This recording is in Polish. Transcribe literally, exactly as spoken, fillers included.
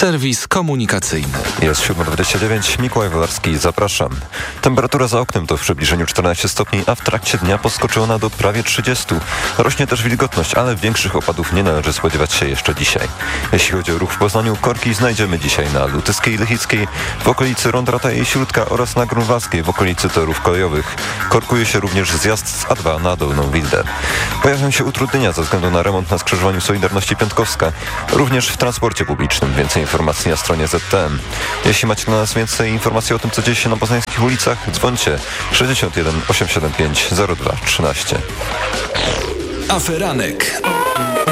Serwis komunikacyjny. Jest siódma dwadzieścia dziewięć, Mikołaj Wolarski, zapraszam. Temperatura za oknem to w przybliżeniu czternaście stopni, a w trakcie dnia podskoczyła ona do prawie trzydziestu. Rośnie też wilgotność, ale większych opadów nie należy spodziewać się jeszcze dzisiaj. Jeśli chodzi o ruch w Poznaniu, korki znajdziemy dzisiaj na Lutyskiej i Lechickiej, w okolicy Rondrata i Śródka oraz na Grunwaldzkiej, w okolicy torów kolejowych. Korkuje się również zjazd z A dwa na Dolną Wildę. Pojawią się utrudnienia ze względu na remont na skrzyżowaniu Solidarności Piątkowska, również w transporcie publicznym. Więcej informacji na stronie Z T M. Jeśli macie dla nas więcej informacji o tym, co dzieje się na poznańskich ulicach, dzwońcie sześćdziesiąt jeden osiemset siedemdziesiąt pięć zero dwa trzynaście. Aferanek.